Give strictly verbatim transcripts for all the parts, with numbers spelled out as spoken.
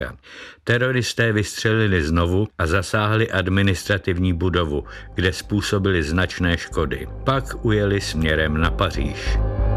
Teroristé vystřelili znovu a zasáhli administrativní budovu, kde způsobili značné škody. Pak ujeli směrem na Paříž.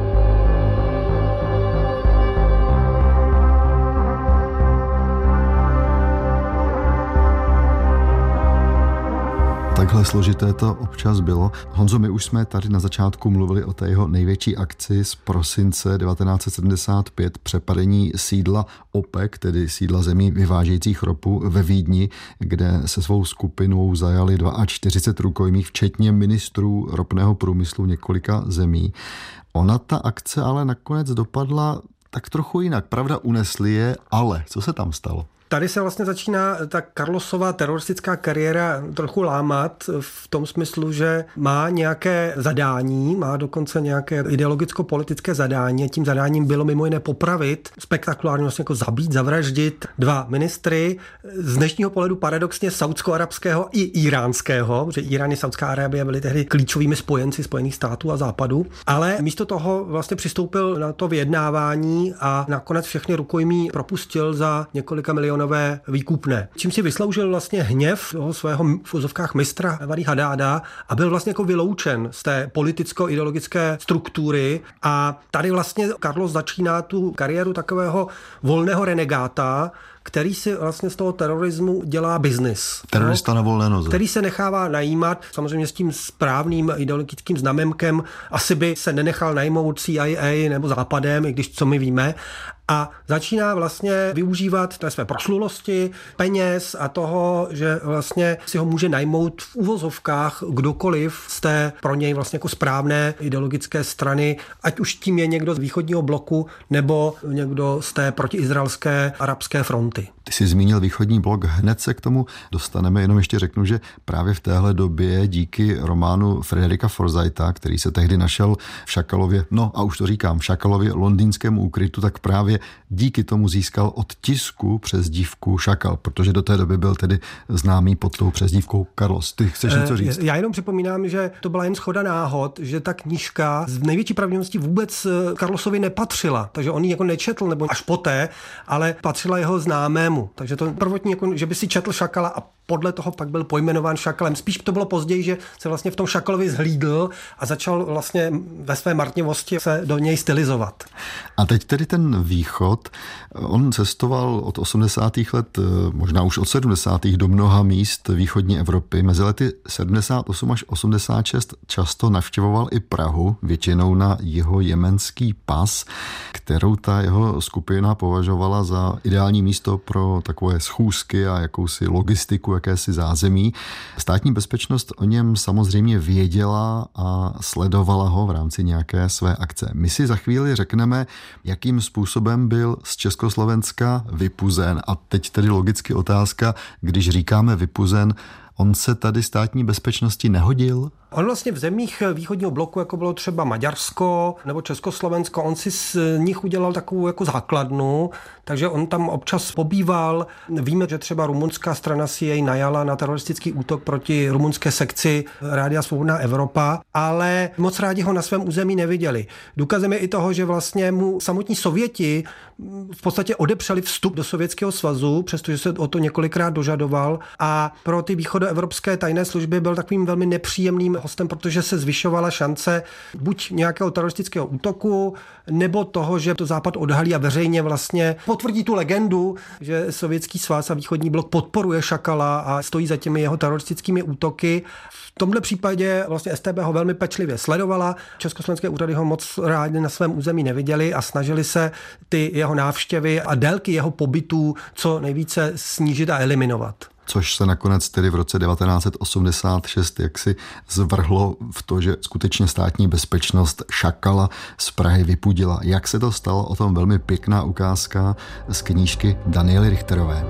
Takhle složité to občas bylo. Honzo, my už jsme tady na začátku mluvili o té jeho největší akci z prosince devatenáct set sedmdesát pět, přepadení sídla OPEC, tedy sídla zemí vyvážejících ropu ve Vídni, kde se svou skupinou zajali čtyřicet dva rukojmích, včetně ministrů ropného průmyslu několika zemí. Ona ta akce ale nakonec dopadla tak trochu jinak. Pravda, unesli je, ale co se tam stalo? Tady se vlastně začíná ta Carlosova teroristická kariéra trochu lámat v tom smyslu, že má nějaké zadání, má dokonce nějaké ideologicko-politické zadání. Tím zadáním bylo mimo jiné popravit, spektakulárně vlastně jako zabít, zavraždit dva ministry, z dnešního pohledu paradoxně saudsko-arabského i iránského, protože Irán i Saudská Arábie byly tehdy klíčovými spojenci Spojených států a Západu, ale místo toho vlastně přistoupil na to vyjednávání a nakonec všechny rukojmí propustil za několika milionů výkupné. Čím si vysloužil vlastně hněv toho svého v úzovkách mistra Evady Hadáda a byl vlastně jako vyloučen z té politicko-ideologické struktury a tady vlastně Carlos začíná tu kariéru takového volného renegáta, který si vlastně z toho terorismu dělá biznis. Terorista na volné noze. Který se nechává najímat, samozřejmě s tím správným ideologickým znamenkem, asi by se nenechal najmout C I A nebo Západem, i když co my víme, a začíná vlastně využívat té své proslulosti, peněz a toho, že vlastně si ho může najmout v uvozovkách kdokoliv z té pro něj vlastně jako správné ideologické strany, ať už tím je někdo z východního bloku nebo někdo z té protiizraelské arabské fronty. Ty jsi zmínil východní blok, hned se k tomu dostaneme, jenom ještě řeknu, že právě v téhle době díky románu Frederika Forsytha, který se tehdy našel v Šakalově, no a už to říkám, v Šakalově londýnskému úkrytu, tak právě díky tomu získal od tisku přezdívku Šakal, protože do té doby byl tedy známý pod tou přezdívkou Carlos. Ty chceš něco říct? Já jenom připomínám, že to byla jen shoda náhod, že ta knížka z největší pravděpodobností vůbec Carlosovi nepatřila, takže on ji jako nečetl, nebo až poté, ale patřila jeho známému. Takže to prvotní, jako, že by si četl Šakala a podle toho pak byl pojmenován Šakalem. Spíš to bylo později, že se vlastně v tom Šakalovi zhlídl a začal vlastně ve své martnivosti se do něj stylizovat. A teď tedy ten východ, on cestoval od osmdesátých let, možná už od sedmdesátých do mnoha míst východní Evropy. Mezi lety sedmdesát osm až osmdesát šest často navštěvoval i Prahu, většinou na jeho jemenský pas, kterou ta jeho skupina považovala za ideální místo pro takové schůzky a jakousi logistiku, jakési zázemí. Státní bezpečnost o něm samozřejmě věděla a sledovala ho v rámci nějaké své akce. My si za chvíli řekneme, jakým způsobem byl z Československa vypuzen. A teď tedy logicky otázka, když říkáme vypuzen, on se tady státní bezpečnosti nehodil? On vlastně v zemích východního bloku, jako bylo třeba Maďarsko nebo Československo, on si z nich udělal takovou jako základnu, takže on tam občas pobýval. Víme, že třeba rumunská strana si jej najala na teroristický útok proti rumunské sekci Rádia Svobodná Evropa, ale moc rádi ho na svém území neviděli. Důkazem je i toho, že vlastně mu samotní Sověti v podstatě odepřeli vstup do Sovětského svazu, přestože se o to několikrát dožadoval, a pro ty východoevropské tajné služby byl takovým velmi nepříjemným hostem, protože se zvyšovala šance buď nějakého teroristického útoku, nebo toho, že to Západ odhalí a veřejně vlastně potvrdí tu legendu, že Sovětský svaz a východní blok podporuje Šakala a stojí za těmi jeho teroristickými útoky. V tomhle případě vlastně S T B ho velmi pečlivě sledovala, československé úřady ho moc rádi na svém území neviděli a snažili se ty jeho návštěvy a délky jeho pobytů co nejvíce snížit a eliminovat. Což se nakonec tedy v roce devatenáct set osmdesát šest jaksi zvrhlo v to, že skutečně státní bezpečnost Šakala z Prahy vypudila. Jak se to stalo? O tom velmi pěkná ukázka z knížky Daniely Richterové.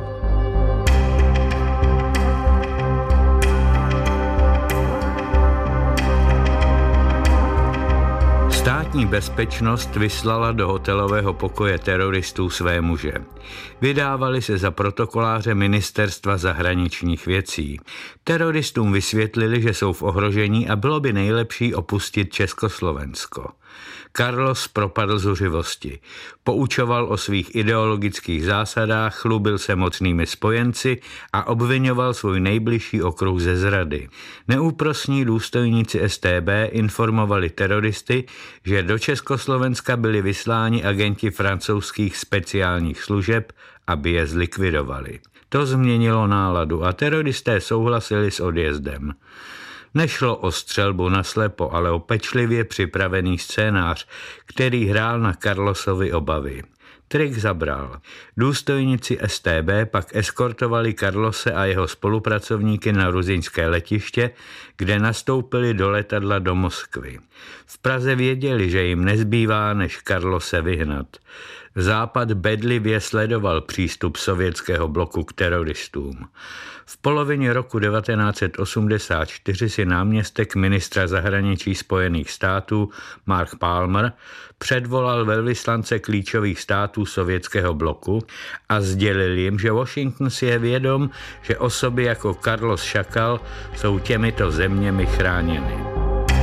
Státní bezpečnost vyslala do hotelového pokoje teroristů své muže. Vydávali se za protokoláře Ministerstva zahraničních věcí. Teroristům vysvětlili, že jsou v ohrožení a bylo by nejlepší opustit Československo. Carlos propadl zuřivosti. Poučoval o svých ideologických zásadách, chlubil se mocnými spojenci a obvinoval svůj nejbližší okruh ze zrady. Neúprosní důstojníci S T B informovali teroristy, že do Československa byli vysláni agenti francouzských speciálních služeb, aby je zlikvidovali. To změnilo náladu a teroristé souhlasili s odjezdem. Nešlo o střelbu naslepo, ale o pečlivě připravený scénář, který hrál na Carlosovi obavy. Trik zabral. Důstojníci S T B pak eskortovali Carlose a jeho spolupracovníky na ruzyňské letiště, kde nastoupili do letadla do Moskvy. V Praze věděli, že jim nezbývá, než Carlose vyhnat. Západ bedlivě sledoval přístup sovětského bloku k teroristům. V polovině roku devatenáct set osmdesát čtyři si náměstek ministra zahraničí Spojených států Mark Palmer předvolal velvyslance klíčových států sovětského bloku a sdělil jim, že Washington si je vědom, že osoby jako Carlos Šakal jsou těmito zeměmi chráněny.